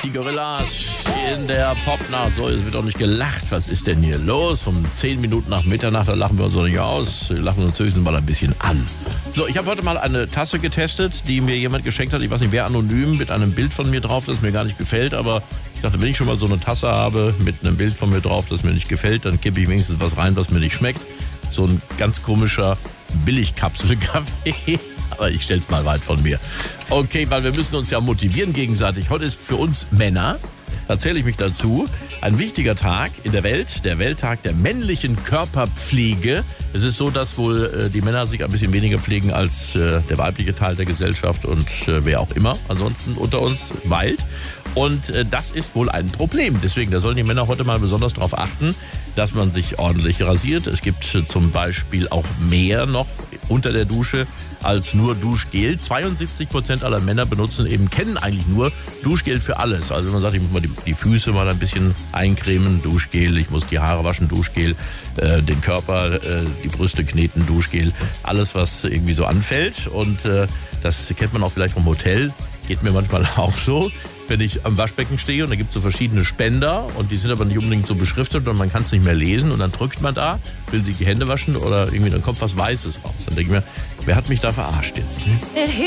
die Gorillas in der Popnacht. So, es wird doch nicht gelacht. Was ist denn hier los? Um 10 Minuten nach Mitternacht, da lachen wir uns doch nicht aus. Wir lachen uns höchstens mal ein bisschen an. So, ich habe heute mal eine Tasse getestet, die mir jemand geschenkt hat. Ich weiß nicht, wer, anonym, mit einem Bild von mir drauf, das mir gar nicht gefällt. Aber ich dachte, wenn ich schon mal so eine Tasse habe mit einem Bild von mir drauf, das mir nicht gefällt, dann kippe ich wenigstens was rein, was mir nicht schmeckt. So ein ganz komischer Billigkapselkaffee. Aber ich stell's mal weit von mir. Okay, weil wir müssen uns ja motivieren gegenseitig. Heute ist für uns Männer, da zähle ich mich dazu, ein wichtiger Tag in der Welt, der Welttag der männlichen Körperpflege. Es ist so, dass wohl die Männer sich ein bisschen weniger pflegen als der weibliche Teil der Gesellschaft und wer auch immer ansonsten unter uns weilt. Und das ist wohl ein Problem. Deswegen, da sollen die Männer heute mal besonders darauf achten, dass man sich ordentlich rasiert. Es gibt zum Beispiel auch mehr noch unter der Dusche als nur Duschgel. 72% aller Männer kennen eigentlich nur Duschgel für alles. Also man sagt, ich muss mal die Füße mal ein bisschen eincremen, Duschgel, ich muss die Haare waschen, Duschgel, den Körper, die Brüste kneten, Duschgel, alles was irgendwie so anfällt. Und das kennt man auch vielleicht vom Hotel, geht mir manchmal auch so. Wenn ich am Waschbecken stehe und da gibt es so verschiedene Spender und die sind aber nicht unbedingt so beschriftet und man kann es nicht mehr lesen und dann drückt man da, will sich die Hände waschen oder irgendwie dann kommt was Weißes raus. Dann denke ich mir, wer hat mich da verarscht jetzt?